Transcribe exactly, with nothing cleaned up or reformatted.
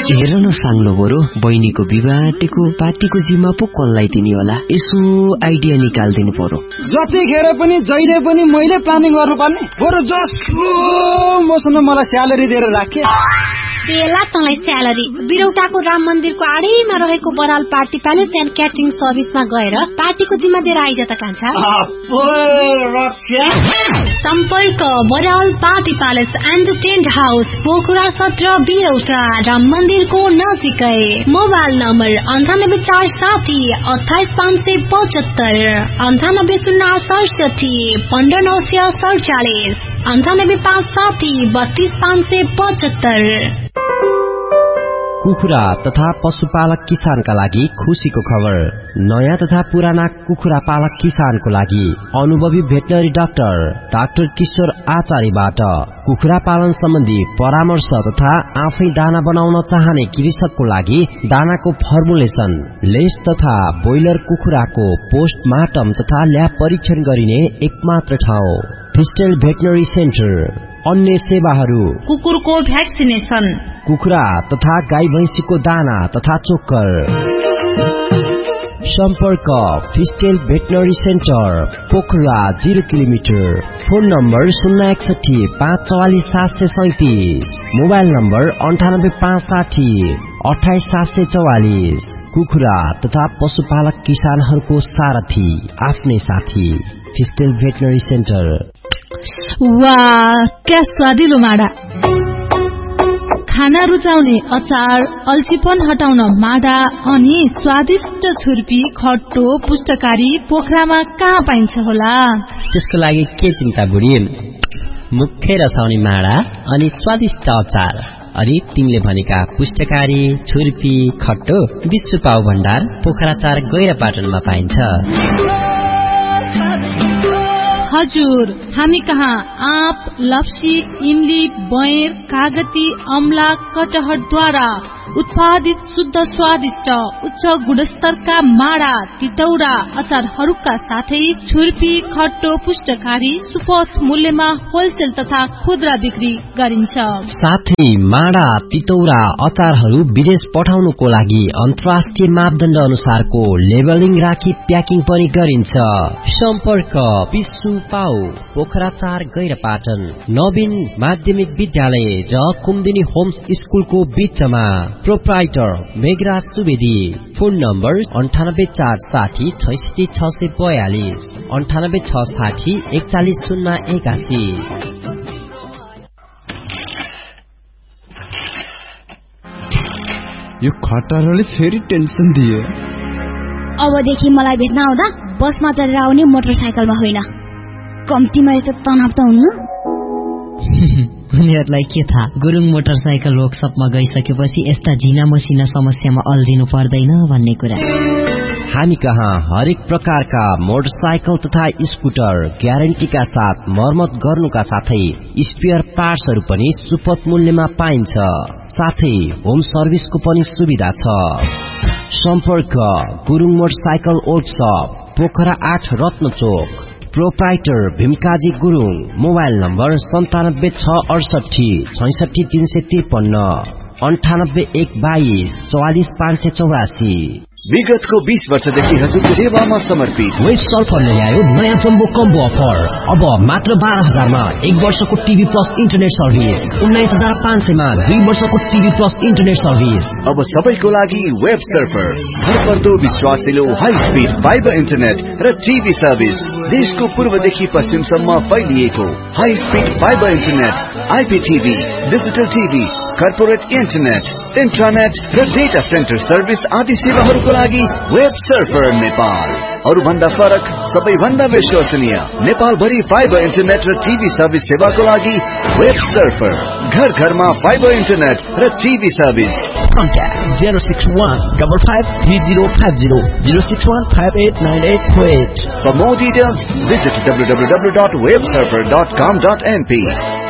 हेर न साङ्लो बरु बहिनीको विवाहको पार्टीको जिम्मा पो कसलाई दिने होला यसो आइडिया निकाल्दिनु पर्यो। जतिखेर पनि जहिले पनि मैले प्लानिङ गर्नुपर्ने बरु जसको मसँग मलाई स्यालेरी दिएर राखे बेला तँलाई स्यालेरी बिरौटाको राम मन्दिरको आडैमा रहेको Baral party palace and catering सर्भिसमा गएर पार्टीको जिम्मा दिएर आइज त कान्छा। सम्पर्क Baral party palace and tent house Pokhara सत्र बिरौटा राम मन्दिरको नजिकै। मोबाइल नम्बर अन्ठानब्बे चार साठी अठाइस पाँच सय पचहत्तर अन्ठानब्बे शून्य सडसठी पन्ध्र नौ सय सडचालिस अन्ठानब्बे पाँच साठी बत्तीस पाँच सय पचहत्तर। कुखुरा तथा पशुपालक किसानका लागि खुशीको खबर। नयाँ तथा पुराना कुखुरा पालक किसानको लागि अनुभवी भेटनरी डाक्टर डाक्टर किशोर आचार्यबाट कुखुरा पालन सम्बन्धी परामर्श तथा आफै दाना बनाउन चाहने कृषकको लागि दानाको फर्मुलेसन, लेस तथा ब्रोइलर कुखुराको पोस्टमार्टम तथा ल्याब परीक्षण गरिने एकमात्र ठाउँ फिस्टेल भेटनरी सेन्टर। अन्य सेवाहरू कुकुरको भ्याक्सिनेसन, कुखुरा तथा गाई भैंसीको दाना तथा चोक्कर। सम्पर्क फिस्टेल veterinary centre Pokhara zero kilometre. Phone number शून्य एकसठी पाँच चौवालिस सात सय सैतिस। मोबाइल नम्बर अन्ठानब्बे पाँच साठी अठाइस सात सय चौवालिस। कुखुरा तथा पशुपालक किसानहरूको सारथी आफ्नै साथी फिस्टेल भेटनरी सेन्टर। वाह क्या स्वादिलो माडा! खाना रुचाउने अचार, अल्छीपन हटाउन माडा अनि स्वादिष्ट छुर्पी खट्टो पुष्टकारी पोखरामा कहाँ पाइन्छ होला? त्यसको लागि के चिन्ता बुढी, मुखै रसाउने माडा अनि स्वादिष्ट अचार अनि तिमीले भनेका पुष्टकारी छुर्पी खट्टो विश्व पाउ भण्डार पोखरा चार गैरापाटनमा पाइन्छ। हजुर, हामी कहाँ आँप, लप्सी, इमली, बयर, कागती, अमला, कटहरद्वारा उत्पादित शुद्ध स्वादिष्ट उच्च गुणस्तरका माडा, तितौरा, अचारहरूका साथै छुर्पी खट्टो पुष्टकारी सुपथ मूल्यमा होलसेल तथा खुद्रा बिक्री गरिन्छ। साथै माडा तितौरा अचारहरू विदेश पठाउनुको लागि अन्तर्राष्ट्रिय मापदण्ड अनुसारको लेबलिङ राखी प्याकिङ पनि गरिन्छ। सम्पर्क विश्व पाउ पोखरा चार गैरापाटन नवीन माध्यमिक विद्यालय र कुमुदिनी होम्स स्कुलको बीचमा। Proprietor Meghraj Subedi. Phone number अन्ठानब्बे चार साठी छैसठी छ सय बयालिस अन्ठानब्बे छ साठी एकचालिस शून्य एकासी। यो खटारले फेरि टेन्सन दिए। अबदेखि मलाई भेट्न आउँदा बसमा चढेर आउने मोटरसाइकलमा होइन। कम्तीमा यस्तो तनाव त हुनु। उनीहरूलाई के थाहा, गुरुङ मोटरसाइकल वर्कसपमा गइसकेपछि यस्ता झिना मसिना समस्यामा अल्झिनु पर्दैन भन्ने कुरा। हामी कहाँ हरेक प्रकारका मोटरसाइकल तथा स्कुटर ग्यारेन्टीका साथ मर्मत गर्नुका साथै स्पेयर पार्ट्सहरू पनि सुपथ मूल्यमा पाइन्छ। साथै होम सर्भिसको पनि सुविधा छ। सम्पर्क गुरुङ मोटरसाइकल वर्कसप पोखरा आठ रत्न चोक। प्रोप्राइटर भीमकाजी गुरुङ। मोबाइल नम्बर सन्तानब्बे छ अडसठी छैसठी तीन सय त्रिपन्न अन्ठानब्बे एक बाइस चौवालिस पाँच सय चौरासी। विगतको बीस वर्षदेखि हजुरको सेवामा समर्पित वेस्ट सल्फरले ल्यायो नयाँ जम्बो कम्बो अफर। अब मात्र बाह्र हजारमा एक वर्षको टिभी प्लस इन्टरनेट सर्भिस, उन्नाइस हजार पाँच सयमा दुई वर्षको टिभी प्लस इन्टरनेट सर्भिस। अब सबैको लागि वेब सर्फर, भरपर्दो विश्वासिलो हाई स्पिड फाइबर इन्टरनेट र टिभी सर्भिस। देशको पूर्वदेखि पश्चिमसम्म फैलिएको high speed fibre internet, आइपीटिभी, digital TV, corporate internet, इन्ट्रानेट र डेटा सेन्टर सर्भिस आदि सेवाहरूको लागि वेब सर्फर नेपाल। अरूभन्दा फरक, सबैभन्दा विश्वसनीय नेपाल भरि फाइबर इन्टरनेट र टिभी सर्भिस सेवाको लागि वेब सर्फर। घर घरमा फाइबर इन्टरनेट र TV service. Contact zero six one five five three zero five zero zero six one five eight nine eight four eight. For more details, visit w w w dot web surfer dot com dot n p.